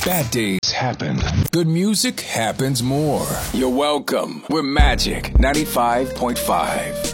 Bad days happen. Good music happens more. You're welcome. We're Magic 95.5.